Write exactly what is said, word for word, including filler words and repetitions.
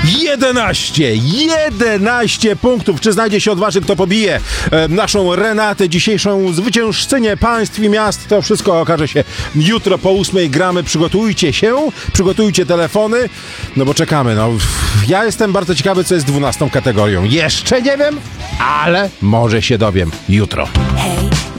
jedenaście, jedenaście punktów. Czy znajdzie się odważny, kto pobije e, naszą Renatę, dzisiejszą zwyciężczynię państw i miast? To wszystko okaże się jutro po ósmej. Gramy, przygotujcie się, przygotujcie telefony, no bo czekamy. No, ja jestem bardzo ciekawy, co jest dwunastą kategorią. Jeszcze nie wiem, ale może się dowiem jutro.